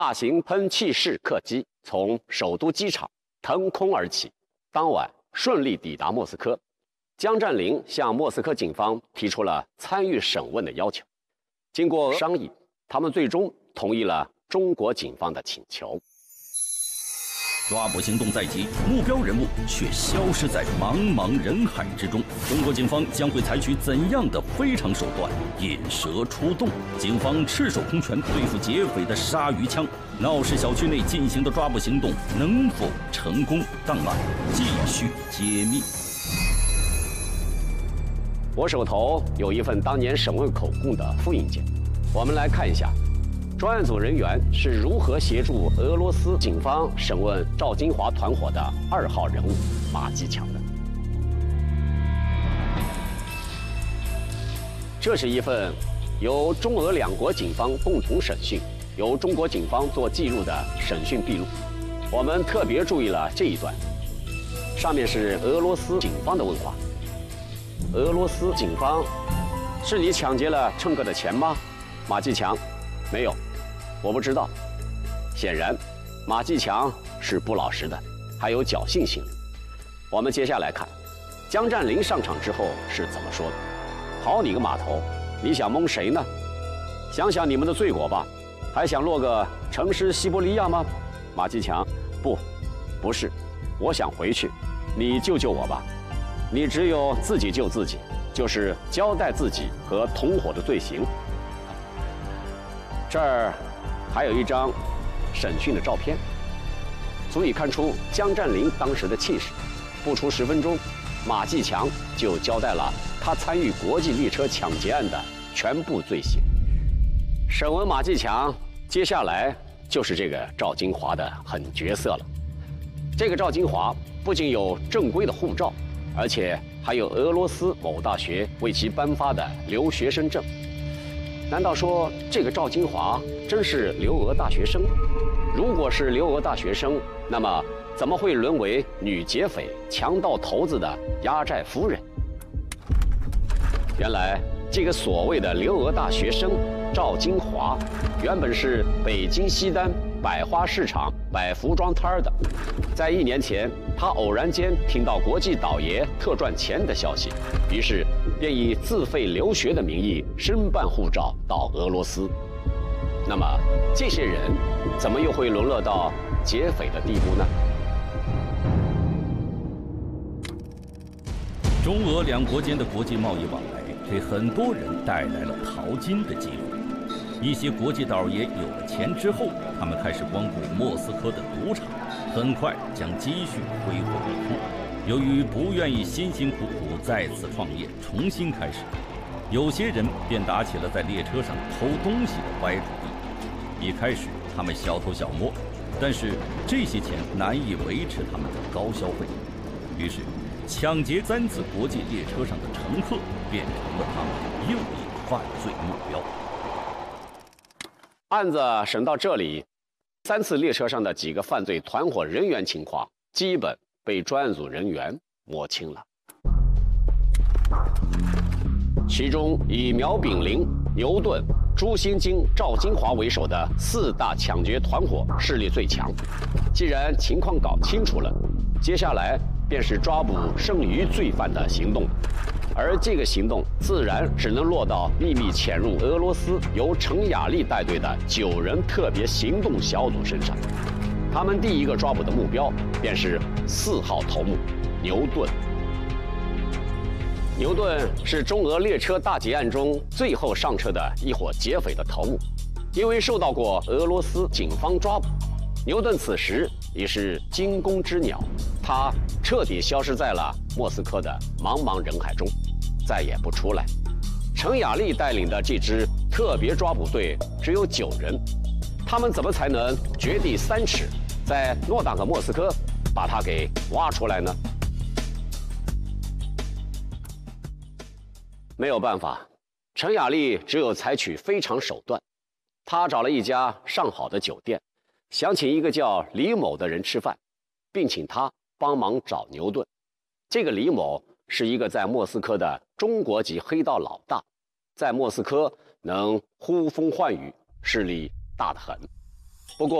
大型喷气式客机从首都机场腾空而起，当晚顺利抵达莫斯科。江占领向莫斯科警方提出了参与审问的要求。经过商议，他们最终同意了中国警方的请求。 抓捕行动在即，目标人物却消失在茫茫人海之中。中国警方将会采取怎样的非常手段？引蛇出洞，警方赤手空拳对付劫匪的鲨鱼枪。闹市小区内进行的抓捕行动能否成功？档案继续揭秘。 我手头有一份当年审问口供的复印件，我们来看一下。专案组人员是如何协助俄罗斯警方审问赵金华团伙的2号人物马继强的？这是一份由中俄两国警方共同审讯，由中国警方做记录的审讯笔录。我们特别注意了这一段，上面是俄罗斯警方的问话。俄罗斯警方，是你抢劫了乘客的钱吗？马继强，没有。我不知道。显然，马继强是不老实的，还有侥幸心理。我们接下来看，江占领上场之后是怎么说的？好你个码头，你想蒙谁呢？想想你们的罪过吧，还想落个城市西伯利亚吗？马继强，不是，我想回去，你救救我吧。你只有自己救自己，就是交代自己和同伙的罪行。这儿还有一张审讯的照片，足以看出江占领当时的气势。不出10分钟，马继强就交代了他参与国际列车抢劫案的全部罪行。审问马继强，接下来就是这个赵金华的狠角色了。这个赵金华不仅有正规的护照，而且还有俄罗斯某大学为其颁发的留学生证。难道说这个赵金华真是留俄大学生？如果是留俄大学生，那么怎么会沦为女劫匪、强盗头子的压寨夫人？原来这个所谓的留俄大学生赵金华，原本是北京西单百花市场摆服装摊儿的。在1年前，他偶然间听到国际倒爷特赚钱的消息，于是便以自费留学的名义申办护照到俄罗斯。那么这些人怎么又会沦落到劫匪的地步呢？ 中俄两国间的国际贸易往来，给很多人带来了淘金的机会。一些国际倒爷有了钱之后，他们开始光顾莫斯科的赌场，很快将积蓄挥霍一空。由于不愿意辛辛苦苦再次创业，重新开始，有些人便打起了在列车上偷东西的歪主意。一开始他们小偷小摸，但是这些钱难以维持他们的高消费，于是抢劫3次国际列车上的乘客变成了他们又一个犯罪目标。 案子审到这里，3次列车上的几个犯罪团伙人员情况基本被专案组人员摸清了。其中以苗炳麟、牛顿、朱新金、赵金华为首的4大抢劫团伙势力最强。既然情况搞清楚了，接下来便是抓捕剩余罪犯的行动。而这个行动自然只能落到秘密潜入俄罗斯由程雅丽带队的9人特别行动小组身上。他们第一个抓捕的目标便是4号头目牛顿。牛顿是中俄列车大劫案中最后上车的一伙劫匪的头目，因为受到过俄罗斯警方抓捕，牛顿此时已是惊弓之鸟，他彻底消失在了莫斯科的茫茫人海中，再也不出来。程雅丽带领的这支特别抓捕队只有9人，他们怎么才能掘地3尺，在诺达克莫斯科把他给挖出来呢？没有办法，程雅丽只有采取非常手段。他找了一家上好的酒店，想请一个叫李某的人吃饭，并请他帮忙找牛顿。这个李某是一个在莫斯科的中国籍黑道老大，在莫斯科能呼风唤雨，势力大得很。 不过